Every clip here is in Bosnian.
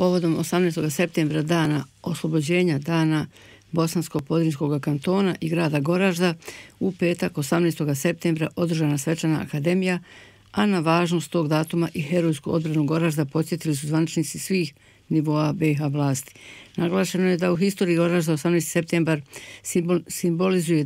Povodom 18. septembra, dana oslobođenja, dana Bosansko-Podrinjskog kantona i grada Goražda, u petak 18. septembra održana svečana akademija, a na važnost tog datuma i herojsku odbranu Goražda podsjetili su zvaničnici svih nivoa BiH vlasti. Naglašeno je da u historiji Goražda 18. septembar simbolizuje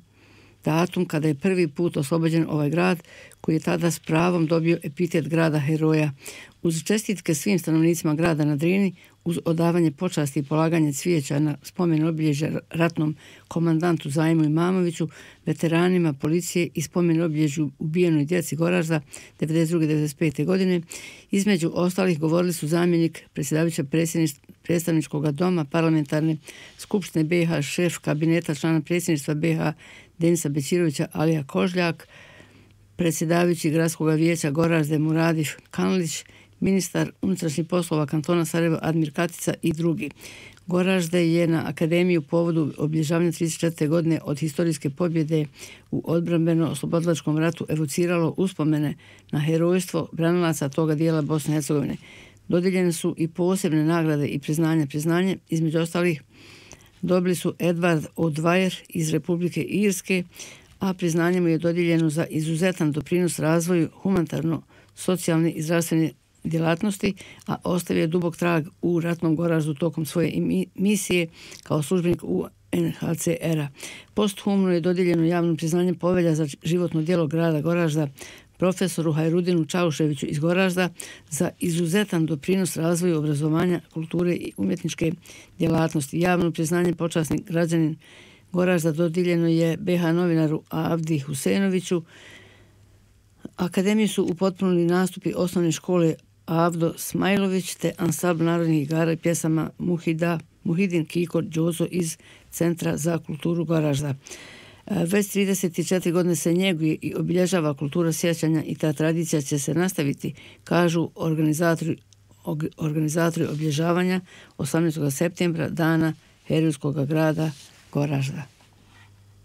datum kada je prvi put oslobođen ovaj grad, koji je tada s pravom dobio epitet grada heroja. Uz čestitke svim stanovnicima grada na Drini, uz odavanje počasti i polaganje cvijeća na spomen obilježja ratnom komandantu Zajmu Imamoviću, veteranima policije i spomen obilježju ubijenoj djeci Goražda 1992-1995. godine, između ostalih govorili su zamjenik predsjedavajuća predstavničkog doma parlamentarne skupštine BiH, šef kabineta člana predsjedništva BiH Denisa Bećirovića Alija Kožljak, predsjedavajući gradskog vijeća Goražde Muradif Kanlić, ministar unutrašnjih poslova kantona Sarajevo Admir Katica i drugi. Goražde je na akademiju povodu obilježavanja 34. godine od historijske pobjede u odbrambeno-oslobodilačkom ratu evociralo uspomene na herojstvo branilaca toga dijela Bosne i Hercegovine. Dodijeljene su i posebne nagrade i priznanje, između ostalih dobili su Edward O'Dwyer iz Republike Irske, a priznanje mu je dodijeljeno za izuzetan doprinos razvoju humanitarno-socijalne i zdravstvene djelatnosti, a ostavio je dubok trag u ratnom Goraždu tokom svoje misije kao službenik UNHCR-a. Posthumno je dodijeljeno javno priznanje Povelja za životno djelo grada Goražda profesoru Hajrudinu Čauševiću iz Goražda za izuzetan doprinos razvoju obrazovanja, kulture i umjetničke djelatnosti. Javno priznanje počasni građanin Goražda dodijeljeno je BiH novinaru Avdi Husenoviću. Akademiju su upotpunili nastupi osnovne škole Avdo Smajlović te ansambl narodnih igara i pjesama Muhidin Kiko Đozo iz Centra za kulturu Goražda. Već 34 godine se njeguje i obilježava kultura sjećanja i ta tradicija će se nastaviti, kažu organizatori obilježavanja 18. septembra, dana herojskog grada Goražda.